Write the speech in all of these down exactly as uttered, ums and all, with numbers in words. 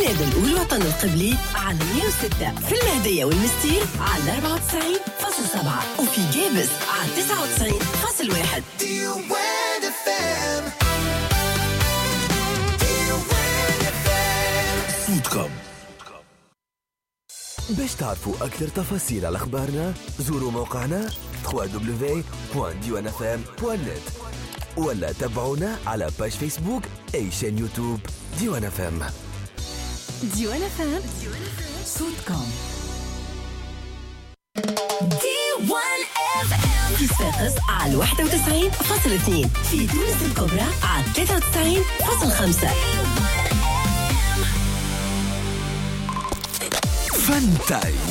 بنادم والوطن القبلي على مية وستة، في المهدية والمستير على أربعة وتسعين فاصلة سبعة، وفي جابس على تسعة وتسعين فاصلة واحد. صوتكم. باش تعرفوا أكثر تفاصيل على أخبارنا زوروا موقعنا دبليو دبليو دبليو دوت ديوان اف ام دوت نت ولا تابعونا على باج فيسبوك أي شان يوتيوب ديوان اف ام. ديوان اف ام صوتكم. ديوان اف ام في صفاقس على واحد وتسعين فاصلة اثنين، في تونس الكبرى على ثلاثة وتسعين فاصلة خمسة. فن تايم.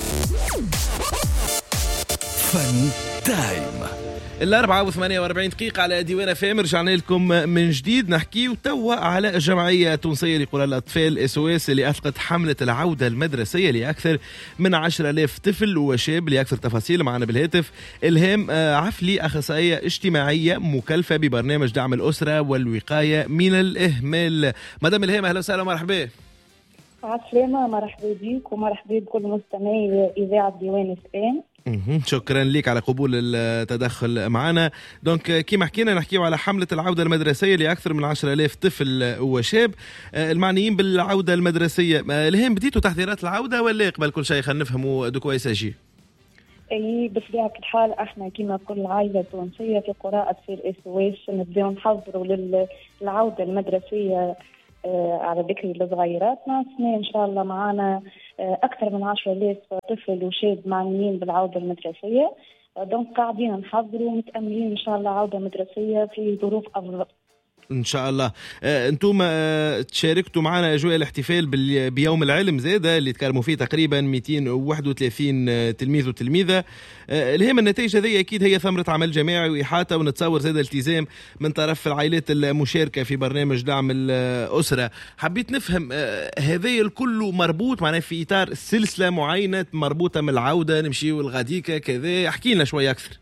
فن تايم. الأربعة وثمانية وأربعين دقيقة على ديوان اف ام. رجعنا لكم من جديد نحكي وتوا على الجمعية التونسية لقرى الأطفال اس او اس اللي أطلقت حملة العودة المدرسية لأكثر من عشرة آلاف طفل وشاب. لأكثر تفاصيل معنا بالهاتف إلهام عفلي، أخصائية اجتماعية مكلفة ببرنامج دعم الأسرة والوقاية من الإهمال. مدام إلهام أهلا وسهلا ومرحبا. عسلامة، مرحبا بيك ومرحبا بكل مستمعي إذاعة ديوان اف ام. شكرا لك على قبول التدخل معنا. دونك كيما حكينا نحكيو على حملة العودة المدرسية لأكثر من عشرة آلاف طفل وشاب المعنيين بالعودة المدرسية. الهام بديتوا تحضيرات العودة ولا قبل كل شيء خلينا نفهموا دو يساجي؟ اي بطبيعة الحال احنا كما كل عائلة تونسية في قراءة في الاس او اس نبداو نحضروا للعودة المدرسية على ذكر لصغيراتنا. سنة ان شاء الله معانا أكثر من عشرة آلاف طفل وشاب معنيين بالعودة المدرسية. دونك قاعدين نحضروا ومتأملين إن شاء الله عودة مدرسية في ظروف أفضل إن شاء الله. آه، أنتم آه، تشاركتوا معنا أجواء الاحتفال بيوم العلم زادة اللي تكرموا فيه تقريبا مئتين وواحد وثلاثين تلميذ وتلميذة. آه، الهام النتائج هذه أكيد هي ثمرة عمل جماعي وإحاطة، ونتصور زادة التزام من طرف العائلات المشاركة في برنامج دعم الأسرة. حبيت نفهم آه، هذا الكل مربوط معنا في إطار سلسلة معينة مربوطة من العودة نمشي والغاديكة كذا، احكي لنا شوية أكثر.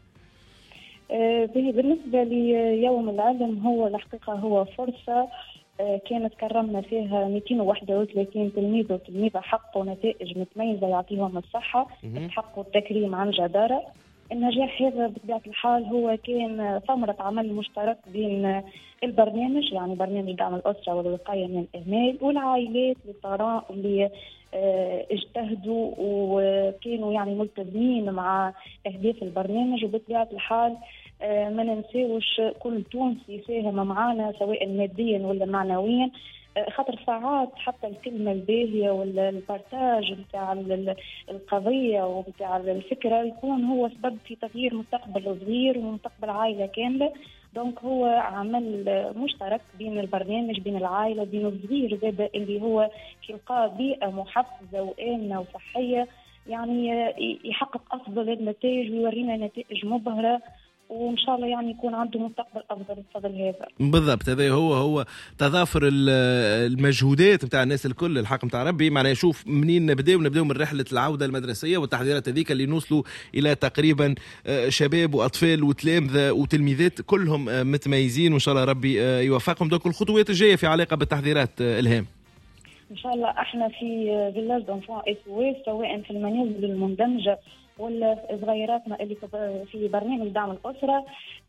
بالنسبة ليوم العلم هو الحقيقة هو فرصة كانت كرمنا فيها مئتين وواحد وثلاثين تلميذ وتلميذة حققوا نتائج متميزة يعطيهم الصحة، حققوا التكريم عن جدارة. النجاح هذا بطبيعة الحال هو كان ثمرة عمل مشترك بين البرنامج، يعني برنامج دعم الأسرة والوقاية من الإهمال، والعائلات اللي اجتهدوا وكانوا يعني ملتزمين مع أهداف البرنامج. وبطبيعة الحال ما ننساوش كل تونسي ساهم معنا سواء ماديا ولا معنويا، خاطر ساعات حتى الكلمة الباهية ولا البارتاج بتاع القضية وبتاع الفكرة يكون هو سبب في تغيير مستقبل صغير ومستقبل عائلة كاملة. دونك هو عمل مشترك بين البرنامج بين العائلة بين الصغير زاد اللي هو يلقى بيئة محفزة وآمنة وصحية، يعني يحقق أفضل النتائج ويورينا نتائج مبهرة، وإن شاء الله يعني يكون عنده مستقبل أفضل بفضل هذا. بالضبط، هذا هو هو تضافر المجهودات بتاع الناس الكل الحق بتاع ربي. معناه شوف منين نبداو نبداو من رحلة العودة المدرسية والتحضيرات هذيك اللي نوصلوا إلى تقريبا شباب وأطفال وتلامذة وتلميذات كلهم متميزين، وإن شاء الله ربي يوفقهم. دوك الخطوات الجاية في علاقة بالتحضيرات إلهام. إن شاء الله احنا في فيلاج دونفون اس او اس سواء في المنازل المندمجة ولا صغيراتنا اللي في برنامج دعم الأسرة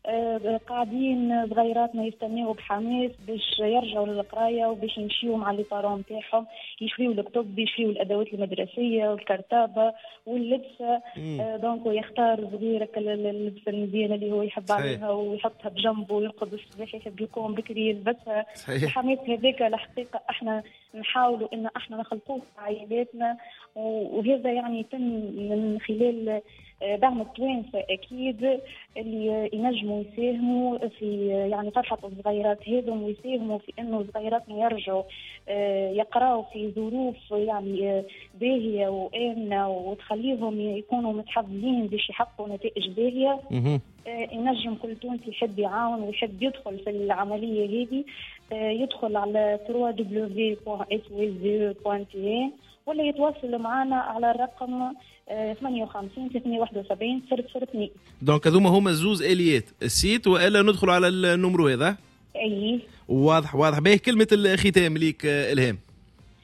قاعدين صغيراتنا يستناوا بحماس باش يرجعوا للقراية وباش يمشيوا مع اللي طارون تاعهم، يشريوا الكتب يشريوا الأدوات المدرسية والكرتابة واللبسة. دونك يختار صغيرك اللبسة المزيانة اللي هو يحب عليها ويحطها بجنبه ويرقد الصباح يحب يقوم بكري يلبسها. الحماس هذاك الحقيقة احنا نحاولوا ان احنا نخلقوه في عائلاتنا، وهذا يعني يتم من خلال دعم التوانسة أكيد اللي ينجموا يساهموا في يعني فرحة الصغيرات هذم ويساهموا في إنه صغيراتنا يرجعوا يقرأوا في ظروف يعني باهية وآمنة وتخليهم يكونوا متحفزين باش يحققوا نتائج باهية. ينجم كل تونسي يحب يعاون ويحب يدخل في العملية هذه، يدخل على دبليو دبليو دبليو دوت اس او اس دي دوت تي ولا يتواصل معنا على الرقم ثمانية وخمسين ثلاثمية وواحد وسبعين صفر صفر اثنين. دونك هذوما هما الزوز اليات السيت والا ندخل على النمرو هذا. اي واضح واضح. باهي كلمه الختام ليك الهام.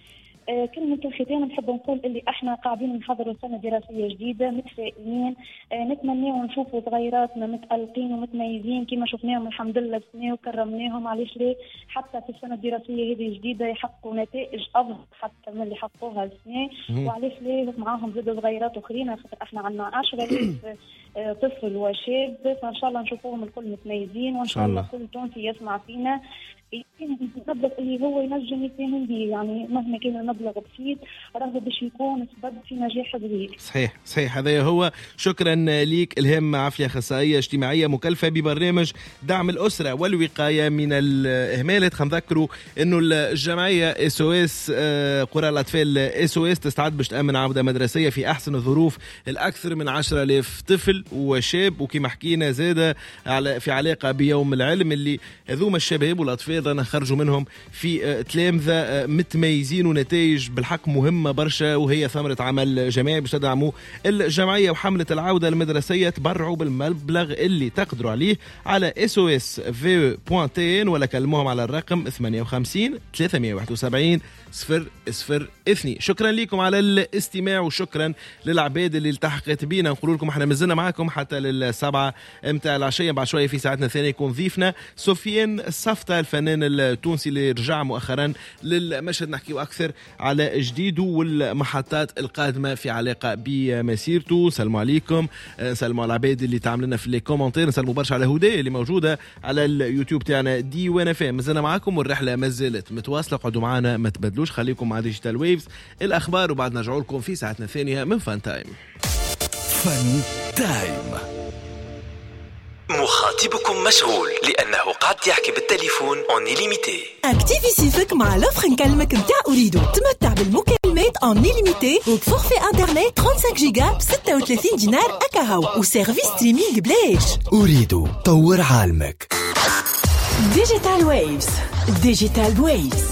كلمة الختام نحب نقول اللي احنا قاعدين نحضروا سنة دراسية جديدة متفائلين، نتمنى ونشوفوا صغيراتنا متألقين ومتميزين كما شفناهم الحمد لله السنة وكرمناهم. علاش ليه حتى في السنة الدراسية هذه الجديدة يحققوا نتائج أفضل حتى من اللي حققوها السنة. وعلاش ليه معاهم زاد صغيرات أخرين، خاطر احنا عندنا عشرة آلاف طفل وشاب، فإن شاء الله نشوفوهم الكل متميزين، وإن شاء الله كل تونسي يسمع فينا المبلغ اللي هو ينجم يساهم به، يعني مهما كان المبلغ بسيط راهو باش يكون سبب في نجاح كبير. صحيح صحيح هذا هو. شكرا ليك إلهام عافية، أخصائية اجتماعية مكلفة ببرنامج دعم الأسرة والوقاية من الإهمال. خنذكروا إنه الجمعية اس او اس قرى الأطفال اس او اس تستعد باش تأمن عودة مدرسية في أحسن الظروف الأكثر من عشرة آلاف طفل وشاب، وكما حكينا زادة في علاقة بيوم العلم اللي هذوما الشباب والأطفال رانا خرجوا منهم في تلامذة متميزين ونتائج بالحق مهمة برشا، وهي ثمرة عمل جماعي باش تدعموا الجمعية وحملة العودة المدرسية. تبرعوا بالمبلغ اللي تقدروا عليه على اس او اس في او تي ان ولا كلموهم على الرقم ثمانية وخمسين ثلاثمية وواحد وسبعين صفر صفر اثنين. شكرا لكم على الاستماع وشكرا للعباد اللي التحقت بينا. نقول لكم احنا مازلنا معاكم حتى للسبعة متاع العشية. بعد شوية في ساعتنا الثانية يكون ضيفنا سفيان الصفطة الفنان التونسي اللي رجع مؤخرا للمشهد، نحكيو أكثر على جديده والمحطات القادمة في علاقة بمسيرته. سلموا عليكم، سلموا على العباد اللي تعملنا في الكومنتير، نسلموا برشا على هدى اللي موجودة على اليوتيوب تاعنا دي وانا فهم. مازلنا معاكم والرحلة مازالت متواصلة، قعدوا معنا ما تبدلوش، خليكم مع ديجيتال ويفز الأخبار وبعد نرجعوا لكم في ساعتنا الثانية من فان تايم. فان تايم. مخاطبكم مشغول لأنه قاعد يحكي بالتليفون اون ليميتي. اكتيفي سيفك مع لوفر نكلمك نتاع أريدو. تمتع بالمكالمات اون ليميتي وبفورفي انترنت خمسة وثلاثين جيجا ب ستة وثلاثين دينار أكاهو وسيرفيس ستريمينج بلاش. أريدو طور عالمك. ديجيتال ويفز. ديجيتال ويفز.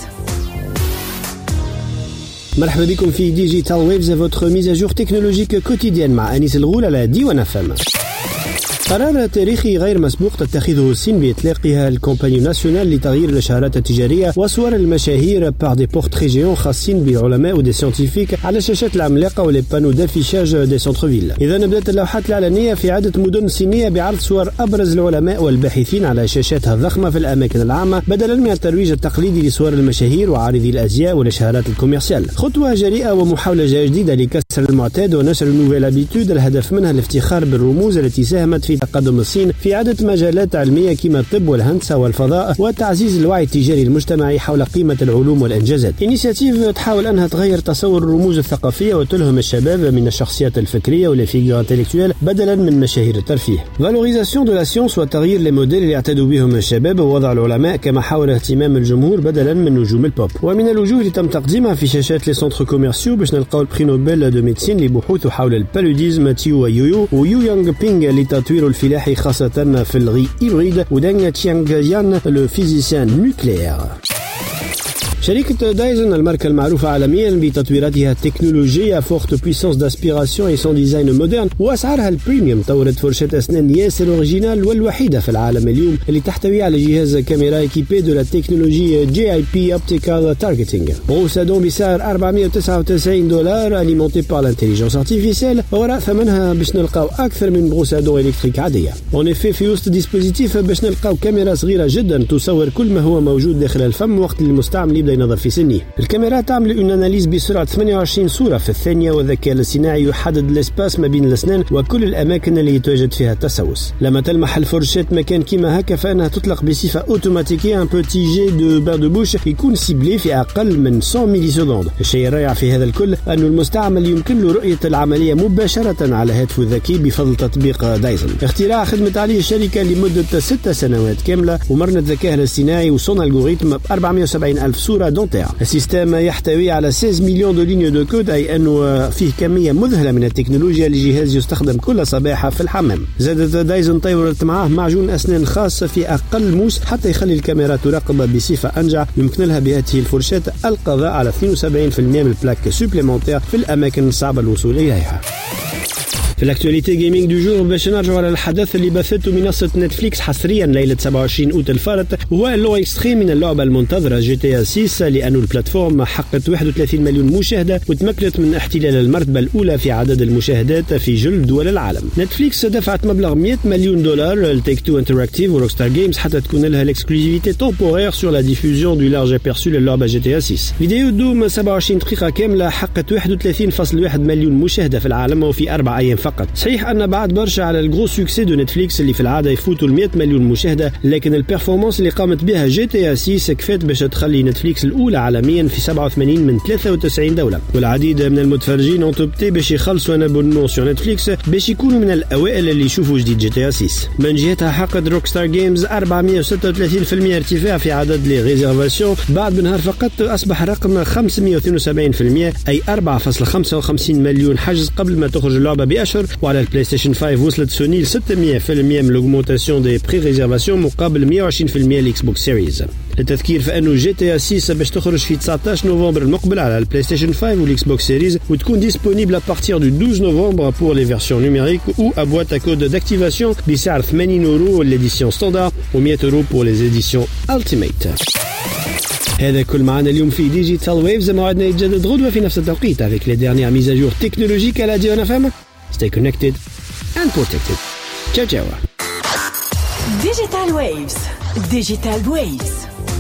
مرحبا بكم في ديجيتال ويفز، votre mise à jour technologique quotidienne مع أنيس الغول على ديوان اف ام. قرار تاريخي غير مسبوق تتخذه الصين بإطلاقها الكومباني ناسيونال لتغيير الإشعارات التجارية وصور المشاهير بار دي بورتري جيون خاصين بالعلماء ودي سيانتيفيك على الشاشات العملاقة ولي بانو دافيشاج دي سونتر فيل. إذا بدأت اللوحات الإعلانية في عدة مدن صينية بعرض صور أبرز العلماء والباحثين على شاشاتها الضخمة في الأماكن العامة بدلا من الترويج التقليدي لصور المشاهير وعارضي الأزياء والإشعارات الكوميرسيال. خطوة جريئة ومحاولة جديدة لكسر المعتاد ونشر النوفيل ابيتود، الهدف منها الافتخار بالرموز التي ساهمت في تقدم الصين في عدة مجالات علمية كما الطب والهندسة والفضاء وتعزيز الوعي التجاري المجتمعي حول قيمة العلوم والإنجازات. إنيشياتيف تحاول أنها تغير تصور الرموز الثقافية وتلهم الشباب من الشخصيات الفكرية والفيجور انتلكتويل بدلا من مشاهير الترفيه. فالوريزاسيون دو لا سيونس وتغيير لي موديل اللي يعتدوا بهم الشباب ووضع العلماء كما حول اهتمام الجمهور بدلا من نجوم البوب. ومن الوجوه اللي تم تقديمها في شاشات لي سونتر كوميرسيو باش نلقاو البري نوبل دو ميديسين لبحوثه حول البالوديزم تيو يويو ويو يونغ بينغ لتطوير الفلاحي خاصة في الغي إبريد ودانغ تشيانغ يان لو فيزيسيان نوكليير. شركة دايزن الماركة المعروفة عالميا بتطويراتها التكنولوجية فورت بويسانس داسبيراسيون اي سون ديزاين مودرن وأسعارها البريميوم طورت فرشة أسنان ياسر أوريجينال والوحيدة في العالم اليوم اللي تحتوي على جهاز كاميرا ايكيبي دو لا تكنولوجيا جي اي بي اوبتيكال تارجتينغ. بروسادون بسعر أربعمية وتسعة وتسعين دولار أليمونتي بار لانتيليجنس ارتيفيسيال وراء ثمنها باش نلقاو أكثر من بروسادون إلكتريك عادية. اون افي في وسط ديسبوزيتيف باش نلقاو كاميرا صغيرة جدا تصور كل ما هو موجود داخل الفم وقت المستعمل يبدأ ينظر في سنه. الكاميرا تعمل اون اناليز بسرعه ثمانية وعشرين صوره في الثانيه والذكاء الاصطناعي يحدد الاسباس ما بين الاسنان وكل الاماكن اللي يتواجد فيها التسوس. لما تلمح الفرشات مكان كيما هكا فانها تطلق بصفه اوتوماتيكيه ان بوتي جي دو بار دو بوش يكون سيبلي في اقل من مئة ملي سكوند. الشيء الرائع في هذا الكل انه المستعمل يمكن له رؤيه العمليه مباشره على هاتفه الذكي بفضل تطبيق دايزن. اختراع خدمت عليه الشركه لمده ست سنوات كامله ومرنت الذكاء الاصطناعي وصون الجوريثم ب أربعمية وسبعين ألف صوره دونتير. السيستم يحتوي على ستة عشر مليون دو لينيو دو كود أي أنه فيه كمية مذهلة من التكنولوجيا لجهاز يستخدم كل صباحة في الحمام. زادت دايزن طورت معاه معجون أسنان خاص في أقل موس حتى يخلي الكاميرا تراقب بصفة أنجع. يمكن لها بهذه الفرشاة القضاء على اثنين وسبعين بالمئة من البلاك سوبليمونتير في الأماكن الصعبة الوصول إليها. في في الاكtualité جيمنج دو جور باش نرجعوا على الحدث اللي بثته منصة نتفليكس حصريا ليلة سبعة وعشرين أوت الفارط، وهو اللو اكستريم من اللعبة المنتظرة جي تي إيه ستة، لأن البلاتفورم حققت واحد وثلاثين مليون مشاهدة وتمكنت من احتلال المرتبة الأولى في عدد المشاهدات في جل دول العالم. نتفليكس دفعت مبلغ مئة مليون دولار لتيك تو انتراكتيف وروكستار جيمز حتى تكون لها الاكسكلوزيفيتي تومبورير سور لا ديفوزيون دو لارج ابيرسو للعبة جي تي إيه ستة. فيديو دوم سبعة وعشرين دقيقة كاملة حققت واحد وثلاثين فاصلة واحد مليون مشاهدة في العالم وفي أربع أيام فقط. صحيح أن بعد برشا على الجرو سوكسي دو نتفليكس اللي في العادة يفوتوا ال مئة مليون مشاهدة، لكن البرفورمانس اللي قامت بها جي تي إيه ستة كفات باش تخلي نتفليكس الأولى عالميا في سبعة وثمانين من ثلاثة وتسعين دولة، والعديد من المتفرجين انتوبتي باش يخلصوا ان ابونمون سور نتفليكس باش يكونوا من الأوائل اللي يشوفوا جديد جي تي إيه ستة. من جهتها حققت روكستار جيمز أربعمئة وستة وثلاثين بالمئة ارتفاع في عدد لي ريزيرفاسيون بعد بنهار فقط، أصبح رقم خمسمئة واثنين وسبعين بالمئة أي أربعة فاصلة خمسة وخمسين مليون حجز قبل ما تخرج اللعبة بأشهر. وعلى البلاي ستيشن خمسة وصلت سوني ل ستمئة بالمئة من l'augmentation des prix réservation مقابل مئة وعشرين بالمئة لإكس بوكس سيريز. التذكير فانه جي تي إيه ستة باش تخرج في تسعة عشر نوفمبر المقبل على البلاي ستيشن خمسة والاكس بوكس سيريز وتكون ديسپونيبل à partir du douze novembre pour les versions numériques ou à boîte à code d'activation بسعر ثمانين يورو l'édition standard و مئة يورو pour les éditions ultimate. هذا كل معنا اليوم في ديجيتال ويفز، موعدنا يتجدد غدوة في نفس التوقيت avec les dernières mises à jour technologiques à la Diwan إف إم. Stay connected and protected. Ciao ciao. Digital Waves. Digital Waves.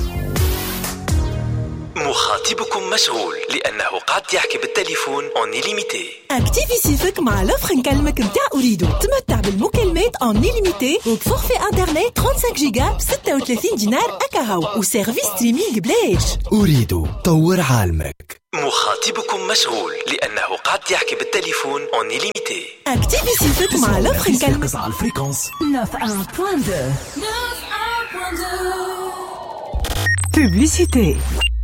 مخاطبكم مشغول لأنه قاعد يحكي بالتليفون اون إيليميتي. اكتيفي سيفك مع لوفر نكلمك متاع أريدو. تمتع بالمكالمات اون إيليميتي وبفورفي انترنت خمسة وثلاثين جيجا ب ستة وثلاثين دينار أكاهو وسيرفيس ستريمينغ بلاش. أريدو طور عالمك. مخاطبكم مشغول لأنه قاعد يحكي بالتليفون اون إيليميتي. اكتيفي سيفك مع لوفر نكلمك على الفريكونس تسعة فاصلة اثنين. بوبليسيتي.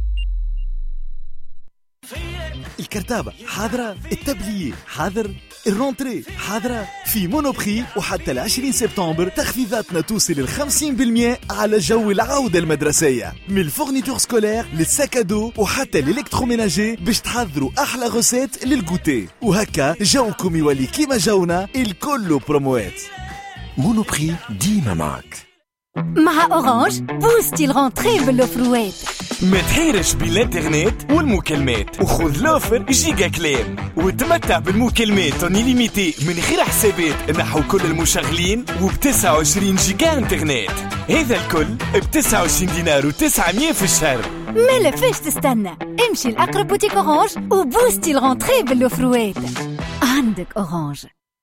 الكرتابة حاضرة، التبلية حاضر، الرونتري حاضرة. في مونوبري وحتى العشرين سبتمبر تخفيضاتنا توصل الخمسين بالمئة على جو العودة المدرسية، من الفورنيتور سكولير للساكادو وحتى الالكتروميناجي باش تحضروا أحلى غوسيت للجوتي، وهكا جوكم يولي كيما جونا الكل بروموات. مونوبري ديما معك. مع أورانج بوستي الغونتري بالأوفروات. ما تحيرش بالإنترنت والمكالمات وخذ لوفر جيجا كلام وتمتع بالمكالمات ونيليميتي من غير حسابات نحو كل المشغلين وبتسعة وعشرين جيجا انترنت. هذا الكل بتسعة وعشرين دينار وتسعمية في الشهر. ما لفاش تستنى، امشي لأقرب بوتيك أورانج وبوستي الغونتري بالأوفروات. عندك أورانج.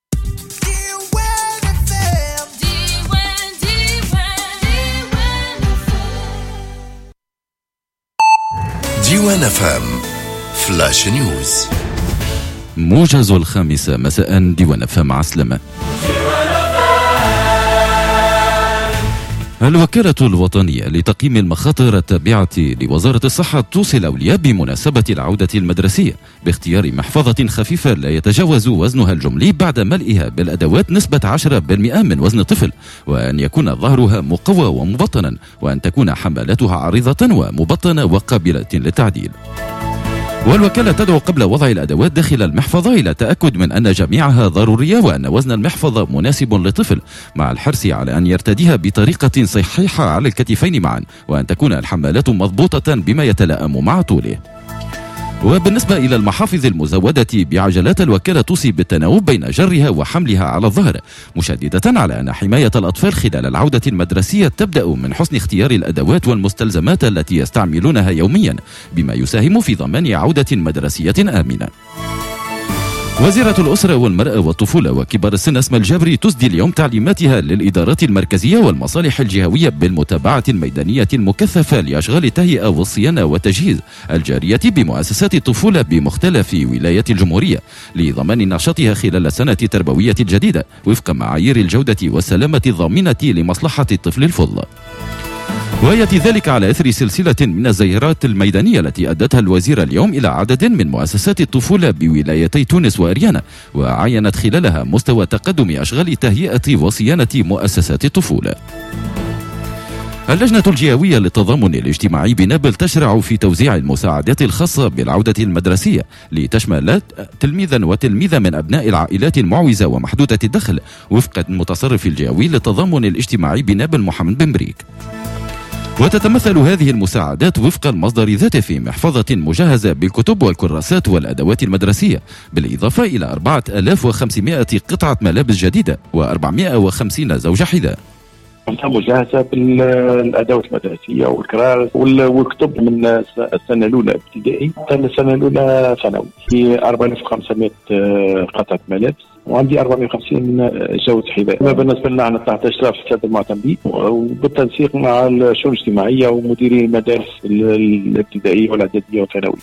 ديوان إف إم فلاش نيوز. موجز الخامسة مساء ديوان إف إم عسلمة. الوكالة الوطنية لتقييم المخاطر التابعة لوزارة الصحة توصي الأولياء بمناسبة العودة المدرسية باختيار محفظة خفيفة لا يتجاوز وزنها الجملي بعد ملئها بالأدوات نسبة عشرة بالمئة من وزن الطفل، وأن يكون ظهرها مقوى ومبطنا، وأن تكون حمالتها عريضة ومبطنة وقابلة للتعديل. والوكالة تدعو قبل وضع الأدوات داخل المحفظة إلى التأكد من أن جميعها ضرورية وأن وزن المحفظة مناسب للطفل، مع الحرص على أن يرتديها بطريقة صحيحة على الكتفين معا، وأن تكون الحمالات مضبوطة بما يتلائم مع طوله. وبالنسبة إلى المحافظ المزودة بعجلات، الوكالة توصي بالتناوب بين جرها وحملها على الظهر، مشددة على أن حماية الأطفال خلال العودة المدرسية تبدأ من حسن اختيار الأدوات والمستلزمات التي يستعملونها يوميا، بما يساهم في ضمان عودة مدرسية آمنة. وزيرة الأسرة والمرأة والطفولة وكبار السن أسماء الجابري تسدي اليوم تعليماتها للإدارات المركزية والمصالح الجهوية بالمتابعة الميدانية المكثفة لأشغال التهيئة والصيانة والتجهيز الجارية بمؤسسات الطفولة بمختلف ولايات الجمهورية لضمان نشاطها خلال السنة التربوية الجديدة وفق معايير الجودة والسلامة الضامنة لمصلحة الطفل الفضل. ويأتي ذلك على إثر سلسلة من الزيارات الميدانية التي أدتها الوزير اليوم إلى عدد من مؤسسات الطفولة بولايتي تونس وأريانا، وعينت خلالها مستوى تقدم أشغال تهيئة وصيانة مؤسسات الطفولة. اللجنة الجهوية للتضامن الاجتماعي بنابل تشرع في توزيع المساعدات الخاصة بالعودة المدرسية لتشمل تلميذا وتلميذة من أبناء العائلات المعوزة ومحدودة الدخل وفق المتصرف الجهوي للتضامن الاجتماعي بنابل محمد بن بريك. وتتمثل هذه المساعدات وفق المصدر ذاته في محفظة مجهزة بالكتب والكراسات والأدوات المدرسية، بالإضافة إلى أربعة آلاف وخمسمائة قطعة ملابس جديدة وأربعمائة وخمسين زوج حذاء. مجهزة بالأدوات المدرسية والكراسات والكتب من السنة الأولى ابتدائي حتى السنة الأولى ثانوي، في أربعة آلاف وخمسمائة قطعة ملابس وعندي أربعمائة وخمسين جوز حذاء. بالنسبة لنا عن تحت إشراف السادة المعتمدين وبالتنسيق مع الشؤون الاجتماعية ومديري المدارس الابتدائية والإعدادية والثانوية.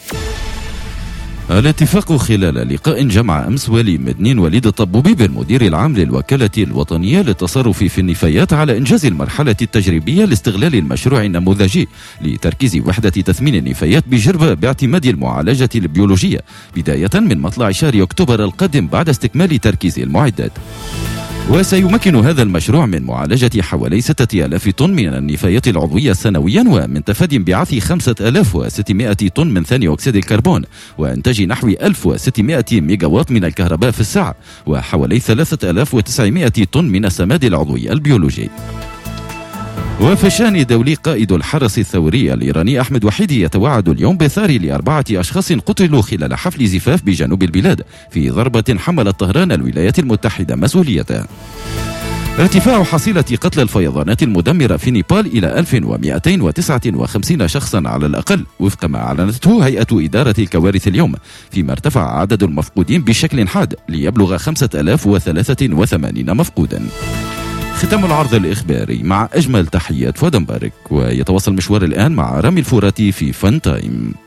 الاتفاق خلال لقاء جمع أمس والي مدنين وليد الطبوبي بالمدير العام للوكالة الوطنية للتصرف في النفايات على إنجاز المرحلة التجريبية لاستغلال المشروع النموذجي لتركيز وحدة تثمين النفايات بجربة باعتماد المعالجة البيولوجية بداية من مطلع شهر أكتوبر القادم بعد استكمال تركيز المعدات. وسيمكن هذا المشروع من معالجة حوالي ستة آلاف طن من النفايات العضوية سنويا ومن تفادي انبعاث خمسة آلاف وستمائة طن من ثاني أكسيد الكربون وإنتاج نحو ألف وستمائة ميجا واط من الكهرباء في الساعة وحوالي ثلاثة آلاف وتسعمائة طن من السماد العضوي البيولوجي. وفي الشأن الدولي قائد الحرس الثوري الإيراني أحمد وحيدي يتوعد اليوم بثار لأربعة أشخاص قتلوا خلال حفل زفاف بجنوب البلاد في ضربة حملت طهران الولايات المتحدة مسؤوليتها. ارتفاع حصيلة قتلى الفيضانات المدمرة في نيبال إلى ألف ومائتين وتسعة وخمسين شخصا على الأقل وفق ما أعلنته هيئة إدارة الكوارث اليوم، فيما ارتفع عدد المفقودين بشكل حاد ليبلغ خمسة آلاف وثلاثة وثمانين مفقودا. ختام العرض الإخباري مع أجمل تحيات فؤاد مبارك، ويتواصل مشوار الآن مع رامي الفوراتي في فان تايم.